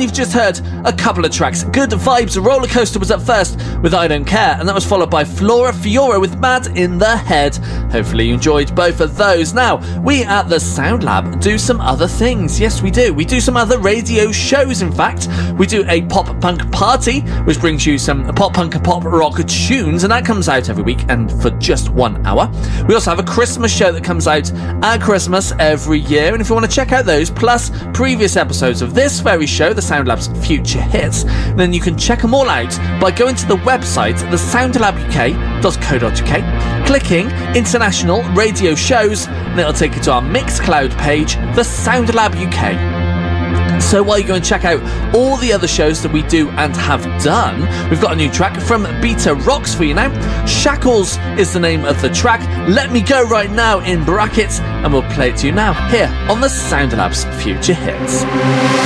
you've just heard a couple of tracks. Good Vibes Roller Coaster was up first with I Don't Care, and that was followed by Flora Fiora with Mad in the Head. Hopefully you enjoyed both of those. Now, we at the Sound Lab do some other things. Yes, we do. We do some other radio shows, in fact. We do a pop punk party, which brings you some pop punk and pop rock tunes, and that comes out every week and for just 1 hour. We also have a Christmas show that comes out at Christmas every year, and if you want to check out those, plus previous episodes of this very show, the Sound Lab's Future Hits, then you can check them all out by going to the website, thesoundlabuk.co.uk, clicking International Radio Shows, and it'll take you to our Mixcloud page, the Sound Lab UK. So while you go and check out all the other shows that we do and have done, we've got a new track from Beta Rocks for you now. Shackles is the name of the track. Let Me Go Right Now in brackets, and we'll play it to you now here on the Sound Lab's Future Hits.